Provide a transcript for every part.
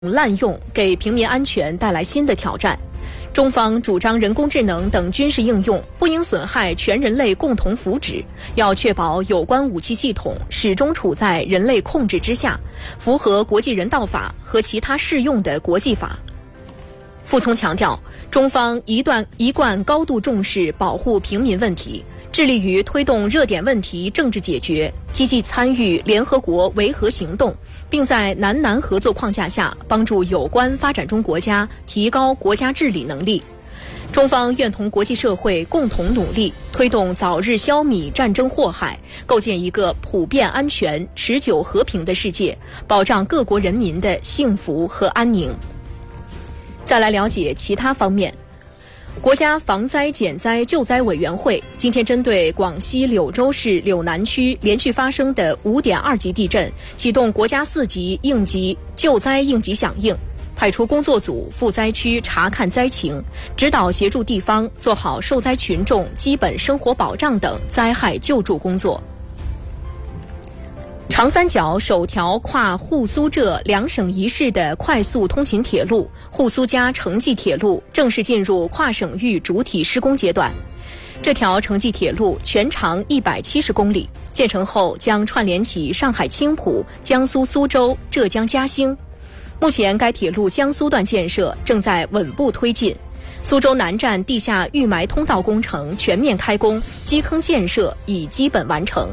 滥用给平民安全带来新的挑战。中方主张人工智能等军事应用不应损害全人类共同福祉，要确保有关武器系统始终处在人类控制之下，符合国际人道法和其他适用的国际法。傅聪强调，中方一贯高度重视保护平民问题，致力于推动热点问题政治解决，积极参与联合国维和行动，并在南合作框架下帮助有关发展中国家提高国家治理能力。中方愿同国际社会共同努力，推动早日消弭战争祸害，构建一个普遍安全、持久和平的世界，保障各国人民的幸福和安宁。再来了解其他方面。国家防灾减灾救灾委员会今天针对广西柳州市柳南区连续发生的5.2级地震，启动国家4级应急救灾应急响应，派出工作组赴灾区查看灾情，指导协助地方做好受灾群众基本生活保障等灾害救助工作。长三角首条跨沪苏浙两省一市的快速通勤铁路沪苏嘉城际铁路正式进入跨省域主体施工阶段。这条城际铁路全长170公里，建成后将串联起上海青浦、江苏苏州、浙江嘉兴。目前该铁路江苏段建设正在稳步推进，苏州南站地下预埋通道工程全面开工，基坑建设已基本完成。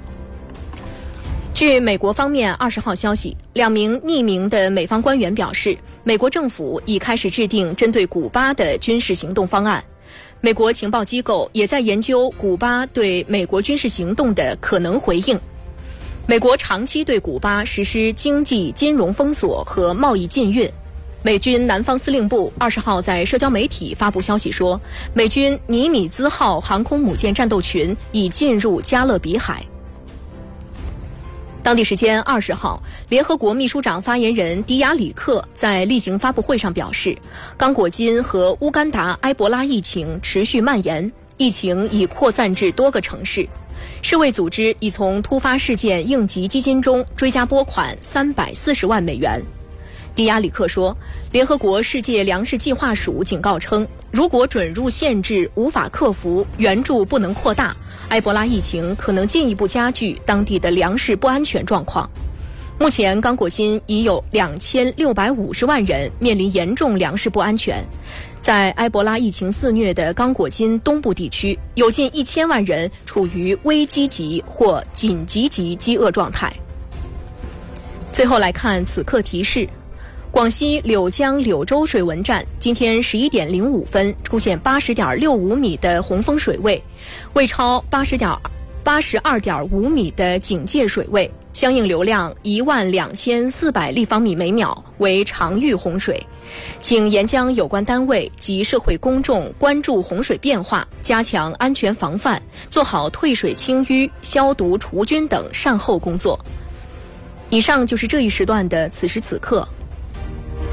据美国方面20号消息，2名匿名的美方官员表示，美国政府已开始制定针对古巴的军事行动方案。美国情报机构也在研究古巴对美国军事行动的可能回应。美国长期对古巴实施经济金融封锁和贸易禁运。美军南方司令部20号在社交媒体发布消息说，美军尼米兹号航空母舰战斗群已进入加勒比海。当地时间20号，联合国秘书长发言人迪亚里克在例行发布会上表示，刚果金和乌干达埃博拉疫情持续蔓延，疫情已扩散至多个城市。世卫组织已从突发事件应急基金中追加拨款340万美元。迪亚里克说，联合国世界粮食计划署警告称，如果准入限制无法克服，援助不能扩大，埃博拉疫情可能进一步加剧当地的粮食不安全状况。目前刚果金已有2650万人面临严重粮食不安全。在埃博拉疫情肆虐的刚果金东部地区，有近1000万人处于危机级或紧急级饥饿状态。最后来看此刻提示，广西柳江柳州水文站今天11点05分出现80.65米的洪峰水位，未超82.5米的警戒水位，相应流量12400立方米每秒，为常遇洪水。请沿江有关单位及社会公众关注洪水变化，加强安全防范，做好退水清淤、消毒除菌等善后工作。以上就是这一时段的此时此刻。